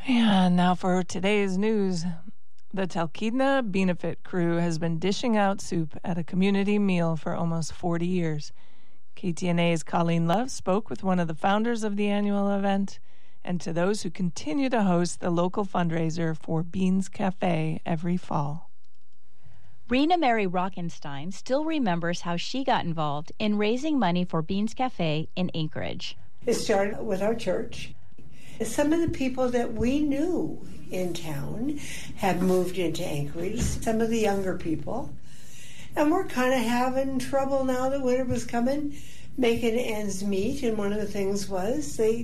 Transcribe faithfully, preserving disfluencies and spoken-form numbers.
And now for today's news. The Talkeetna Benefit Crew has been dishing out soup at a community meal for almost forty years. K T N A's Colleen Love spoke with one of the founders of the annual event and to those who continue to host the local fundraiser for Beans Cafe every fall. Rena Mary Rockenstein still remembers how she got involved in raising money for Beans Cafe in Anchorage. It started with our church. Some of the people that we knew in town had moved into Anchorage, some of the younger people. And we're kind of having trouble now that winter was coming, making ends meet. And one of the things was they